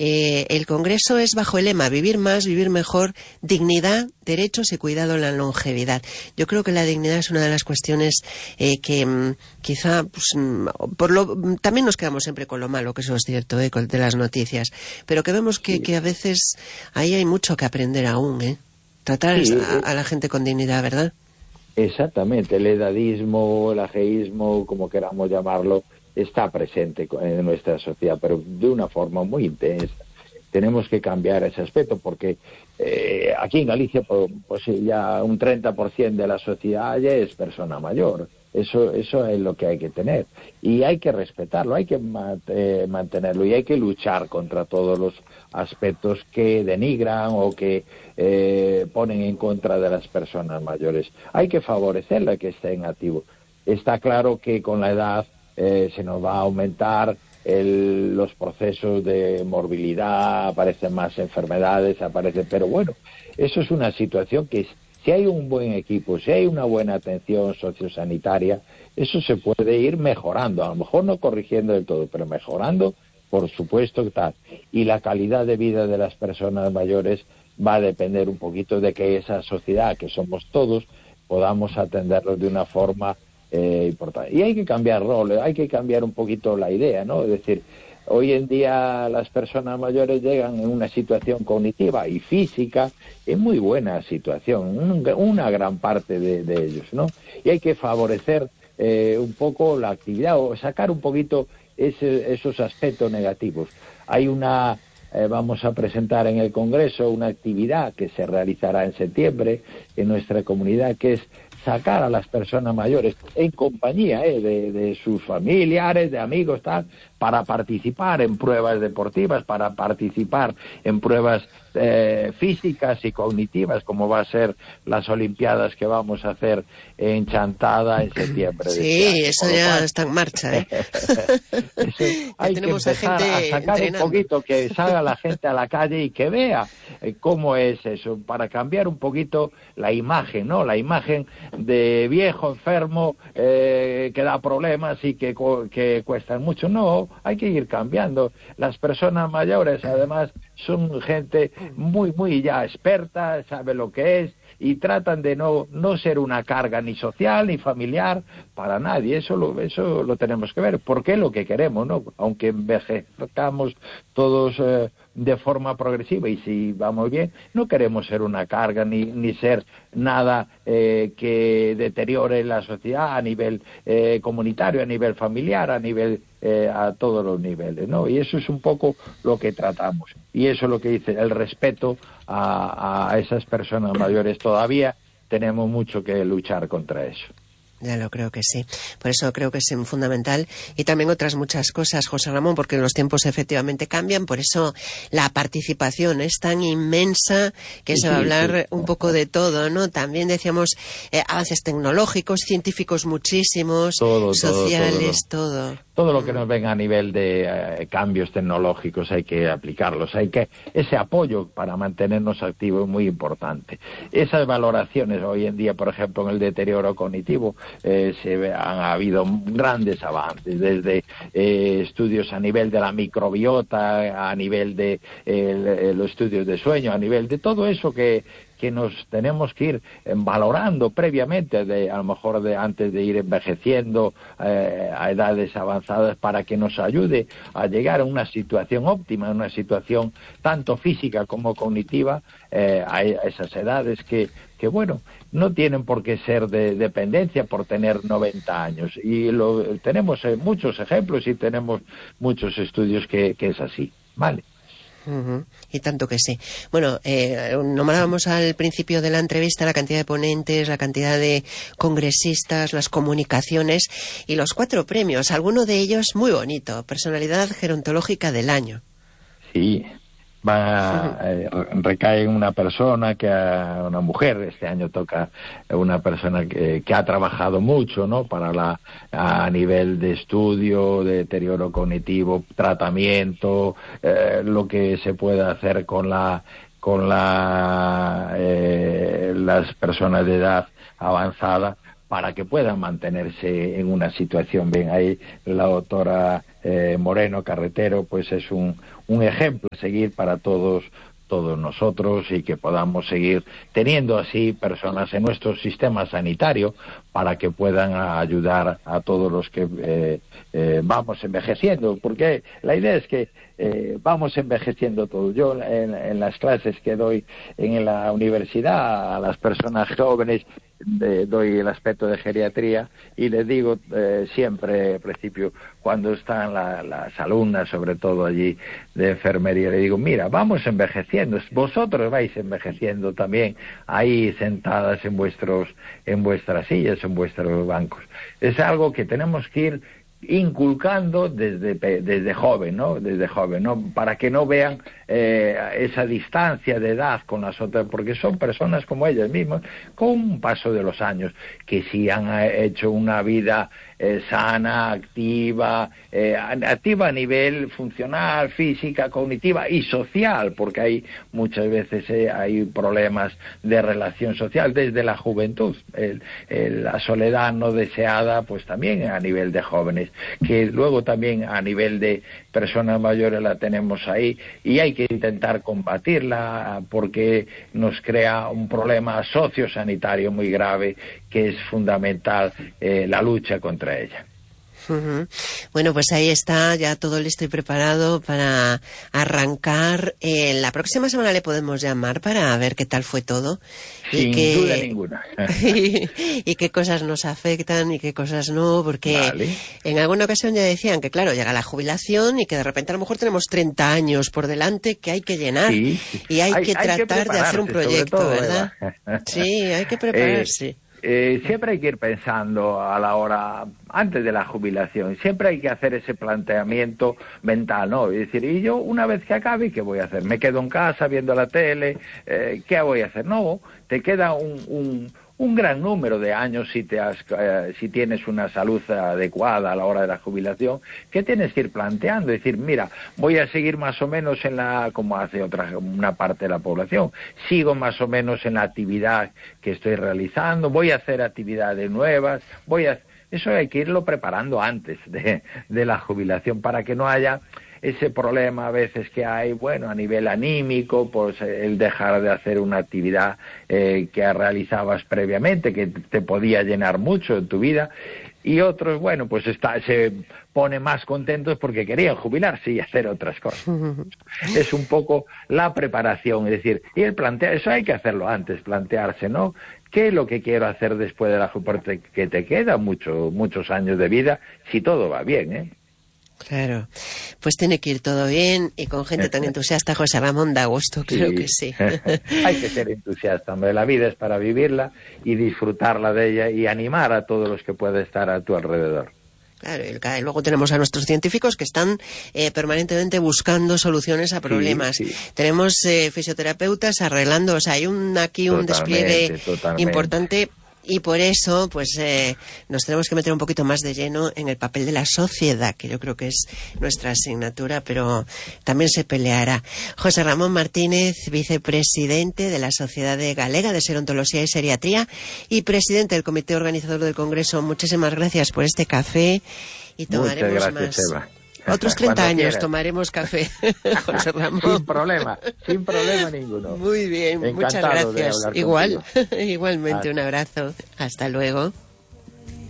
el Congreso es bajo el lema Vivir más, vivir mejor, dignidad, derechos y cuidado en la longevidad. Yo creo que la dignidad es una de las cuestiones que quizá pues, también nos quedamos siempre con lo malo, que eso es cierto, de las noticias, pero que vemos que a veces ahí hay mucho que aprender aún, tratar a la gente con dignidad, ¿verdad? Exactamente, el edadismo, el ageísmo, como queramos llamarlo, está presente en nuestra sociedad, pero de una forma muy intensa. Tenemos que cambiar ese aspecto porque aquí en Galicia pues ya un 30% de la sociedad ya es persona mayor. Eso es lo que hay que tener y hay que respetarlo, hay que mantenerlo y hay que luchar contra todos los aspectos que denigran o que ponen en contra de las personas mayores. Hay que favorecerla que estén activos. Está claro que con la edad se nos va a aumentar los procesos de morbilidad, aparecen más enfermedades, pero bueno, eso es una situación que si hay un buen equipo, si hay una buena atención sociosanitaria, eso se puede ir mejorando, a lo mejor no corrigiendo del todo, pero mejorando, por supuesto que tal. Y la calidad de vida de las personas mayores va a depender un poquito de que esa sociedad, que somos todos, podamos atenderlos de una forma importante. Y hay que cambiar roles, hay que cambiar un poquito la idea, ¿no? Es decir, hoy en día las personas mayores llegan en una situación cognitiva y física en muy buena situación, una gran parte de ellos, ¿no? Y hay que favorecer un poco la actividad o sacar un poquito esos aspectos negativos. Hay vamos a presentar en el Congreso una actividad que se realizará en septiembre en nuestra comunidad, que es sacar a las personas mayores en compañía de sus familiares, de amigos, tal, para participar en pruebas deportivas, para participar en pruebas físicas y cognitivas, como va a ser las Olimpiadas que vamos a hacer en Chantada en septiembre. Sí, eso ya está en marcha, ¿eh? Hay que empezar a sacar entrenando. Un poquito, que salga la gente a la calle y que vea cómo es eso, para cambiar un poquito la imagen, ¿no? La imagen de viejo, enfermo, que da problemas y que cuestan mucho. No, hay que ir cambiando. Las personas mayores, además, son gente muy ya experta, sabe lo que es, y tratan de no ser una carga ni social ni familiar para nadie. Eso lo tenemos que ver, porque es lo que queremos, ¿no? Aunque envejezcamos todos de forma progresiva y si vamos bien, no queremos ser una carga ni ser nada que deteriore la sociedad a nivel comunitario, a nivel familiar, a nivel a todos los niveles, ¿no? Y eso es un poco lo que tratamos. Y eso es lo que dice el respeto a esas personas mayores. Todavía tenemos mucho que luchar contra eso. Ya lo creo que sí. Por eso creo que es fundamental. Y también otras muchas cosas, José Ramón, porque los tiempos efectivamente cambian. Por eso la participación es tan inmensa que se va a hablar un poco de todo, ¿no? También decíamos avances tecnológicos, científicos muchísimos, sociales, todo. Todo lo que nos venga a nivel de cambios tecnológicos hay que aplicarlos. Ese apoyo para mantenernos activos es muy importante. Esas valoraciones hoy en día, por ejemplo, en el deterioro cognitivo, han habido grandes avances, desde estudios a nivel de la microbiota, a nivel de los estudios de sueño, a nivel de todo eso que nos tenemos que ir valorando previamente, a lo mejor antes de ir envejeciendo a edades avanzadas, para que nos ayude a llegar a una situación óptima, una situación tanto física como cognitiva a esas edades que bueno, no tienen por qué ser de dependencia por tener 90 años. Y tenemos muchos ejemplos y tenemos muchos estudios que es así, ¿vale? Y tanto que sí. Bueno, nombrábamos al principio de la entrevista la cantidad de ponentes, la cantidad de congresistas, las comunicaciones y los 4 premios, alguno de ellos muy bonito, personalidad gerontológica del año. Sí, recae en una persona, una mujer. Este año toca una persona que ha trabajado mucho, ¿no? A nivel de estudio, de deterioro cognitivo, tratamiento, lo que se puede hacer con las personas de edad avanzada, para que puedan mantenerse en una situación bien. Ahí la doctora Moreno Carretero pues es un ejemplo a seguir para todos nosotros, y que podamos seguir teniendo así personas en nuestro sistema sanitario para que puedan ayudar a todos los que vamos envejeciendo, porque la idea es que vamos envejeciendo todos. Yo en las clases que doy en la universidad a las personas jóvenes doy el aspecto de geriatría y les digo siempre, al principio, cuando están las alumnas, sobre todo allí de enfermería, le digo, mira, vamos envejeciendo, vosotros vais envejeciendo también ahí sentadas en vuestras sillas, en vuestros bancos. Es algo que tenemos que ir inculcando desde joven, ¿no? Desde joven, ¿no? Para que no vean esa distancia de edad con las otras, porque son personas como ellas mismas, con un paso de los años, que sí han hecho una vida sana, activa a nivel funcional, física, cognitiva y social, porque hay muchas veces hay problemas de relación social desde la juventud, la soledad no deseada, pues también a nivel de jóvenes, que luego también a nivel de personas mayores la tenemos ahí, y hay que intentar combatirla porque nos crea un problema sociosanitario muy grave, que es fundamental la lucha contra ella. Uh-huh. Bueno, pues ahí está, ya todo listo y preparado para arrancar. La próxima semana le podemos llamar para ver qué tal fue todo. Sin duda ninguna. y qué cosas nos afectan y qué cosas no, porque en alguna ocasión ya decían que, claro, llega la jubilación y que de repente a lo mejor tenemos 30 años por delante que hay que llenar, y hay que tratar de hacer un proyecto, todo, ¿verdad? Sí, hay que prepararse. Siempre hay que ir pensando a la hora, antes de la jubilación, siempre hay que hacer ese planteamiento mental, ¿no? Y decir, ¿y yo una vez que acabe, qué voy a hacer? ¿Me quedo en casa viendo la tele? ¿Qué voy a hacer? No, te queda un gran número de años si tienes una salud adecuada a la hora de la jubilación, que tienes que ir planteando, decir, mira, voy a seguir más o menos como hace una parte de la población, sigo más o menos en la actividad que estoy realizando, voy a hacer actividades nuevas, eso hay que irlo preparando antes de la jubilación, para que no haya ese problema a veces que hay, bueno, a nivel anímico, pues el dejar de hacer una actividad que realizabas previamente, que te podía llenar mucho en tu vida, y otros, bueno, pues se pone más contentos porque querían jubilarse y hacer otras cosas. Es un poco la preparación, es decir, y eso hay que hacerlo antes, plantearse, ¿no? ¿Qué es lo que quiero hacer después de la jubilación? Que te quedan muchos años de vida, si todo va bien, ¿eh? Claro, pues tiene que ir todo bien, y con gente tan entusiasta. José Ramón, da gusto, creo que sí. Hay que ser entusiasta, hombre, la vida es para vivirla y disfrutarla de ella y animar a todos los que puedan estar a tu alrededor. Claro, y luego tenemos a nuestros científicos que están permanentemente buscando soluciones a problemas. Sí. Tenemos fisioterapeutas arreglando, o sea, hay aquí un despliegue importante. Y por eso, pues, nos tenemos que meter un poquito más de lleno en el papel de la sociedad, que yo creo que es nuestra asignatura, pero también se peleará. José Ramón Martínez, vicepresidente de la Sociedad Galega de Serontología y Seriatría y presidente del comité organizador del Congreso, muchísimas gracias por este café, y tomaremos Muchas gracias, más. Eva. Otros 30 años quieras. Tomaremos café, José Ramón. Sin problema ninguno. Muy bien, Encantado, muchas gracias. Igualmente, un abrazo. Hasta luego.